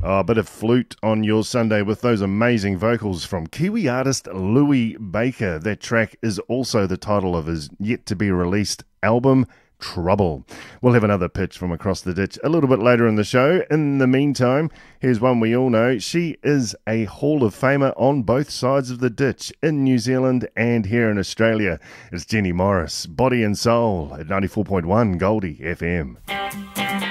Oh, a bit of flute on your Sunday with those amazing vocals from Kiwi artist Louis Baker. That track is also the title of his yet-to-be-released album, Trouble. We'll have another pitch from Across the Ditch a little bit later in the show. In the meantime, here's one we all know. She is a Hall of Famer on both sides of the ditch, in New Zealand and here in Australia. It's Jenny Morris, Body and Soul, at 94.1 Goldie FM.